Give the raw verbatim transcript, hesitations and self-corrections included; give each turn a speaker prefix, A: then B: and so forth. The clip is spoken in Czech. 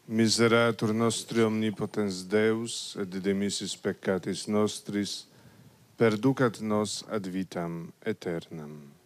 A: Miseratur nostri omnipotens Deus, et de missis peccatis nostris, perducat nos ad vitam aeternam.